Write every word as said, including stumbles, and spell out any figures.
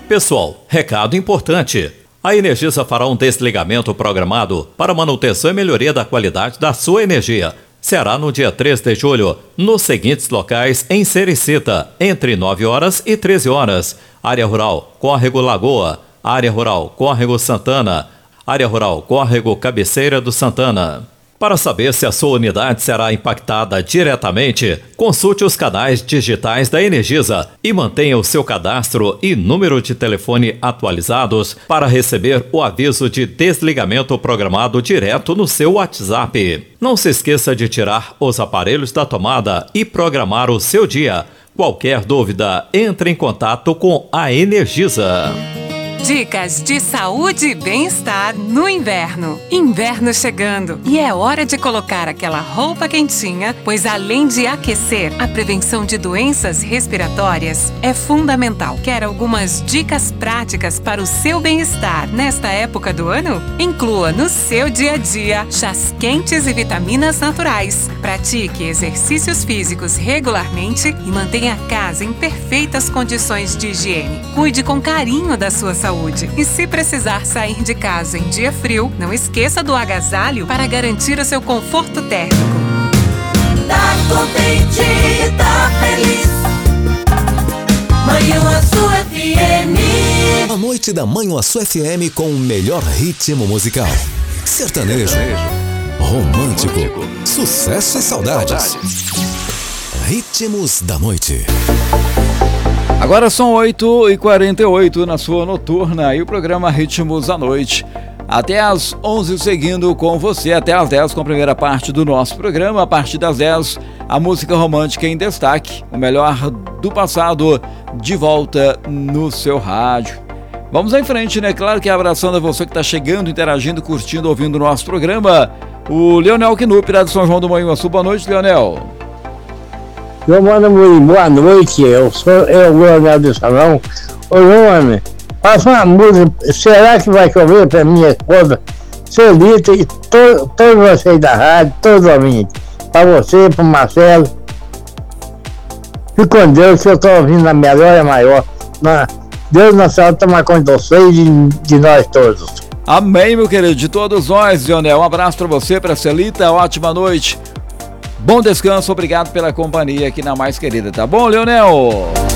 Pessoal, recado importante. A Energisa fará um desligamento programado para manutenção e melhoria da qualidade da sua energia. Será no dia três de julho, nos seguintes locais em Sericita, entre nove horas e treze horas. Área Rural, Córrego Lagoa. Área Rural, Córrego Santana. Área Rural, Córrego Cabeceira do Santana. Para saber se a sua unidade será impactada diretamente, consulte os canais digitais da Energisa e mantenha o seu cadastro e número de telefone atualizados para receber o aviso de desligamento programado direto no seu WhatsApp. Não se esqueça de tirar os aparelhos da tomada e programar o seu dia. Qualquer dúvida, entre em contato com a Energisa. Dicas de saúde e bem-estar no inverno. Inverno chegando e é hora de colocar aquela roupa quentinha, pois além de aquecer, a prevenção de doenças respiratórias é fundamental. Quer algumas dicas práticas para o seu bem-estar nesta época do ano? Inclua no seu dia a dia chás quentes e vitaminas naturais. Pratique exercícios físicos regularmente e mantenha a casa em perfeitas condições de higiene. Cuide com carinho da sua saúde. Saúde. E se precisar sair de casa em dia frio, não esqueça do agasalho para garantir o seu conforto térmico. Tá contente, tá feliz. Manhuaçu F M. A noite da Manhuaçu F M com o melhor ritmo musical. Sertanejo, romântico, sucesso e saudades. Ritmos da noite. Agora são oito e quarenta e oito na sua noturna e o programa Ritmos da Noite. Até às onze seguindo com você, até às dez com a primeira parte do nosso programa. A partir das dez, a música romântica em destaque, o melhor do passado de volta no seu rádio. Vamos em frente, né? Claro que abraçando a você que está chegando, interagindo, curtindo, ouvindo o nosso programa. O Leonel Knupp, lá de São João do Manhuaçu. Boa noite, Leonel. Meu mano, muito boa noite, eu sou eu, o Leonel do Salão. Ô, João, faça uma música, será que vai chover pra minha esposa, Celita e to, todos vocês da rádio, todos os ouvintes, pra você, pro Marcelo. Fique com Deus, que eu tô ouvindo a melhor e a maior. Na, Deus na Senhora toma conta de vocês e de, de nós todos. Amém, meu querido, de todos nós, Leonel. Um abraço pra você, pra Celita, ótima noite. Bom descanso, obrigado pela companhia aqui na Mais Querida, tá bom, Leonel?